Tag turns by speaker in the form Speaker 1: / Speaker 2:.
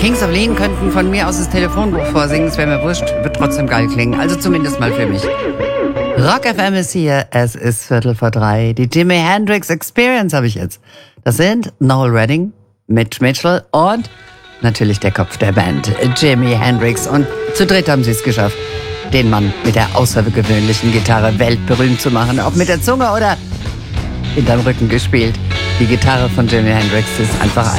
Speaker 1: Kings of Leon könnten von mir aus das Telefonbuch vorsingen, es wäre mir wurscht, wird trotzdem geil klingen. Also zumindest mal für mich. Rock FM ist hier, es ist 2:45. Die Jimi Hendrix Experience habe ich jetzt. Das sind Noel Redding, Mitch Mitchell und natürlich der Kopf der Band, Jimi Hendrix. Und zu dritt haben sie es geschafft, den Mann mit der außergewöhnlichen Gitarre weltberühmt zu machen. Ob mit der Zunge oder hinterm Rücken gespielt. Die Gitarre von Jimi Hendrix ist einfach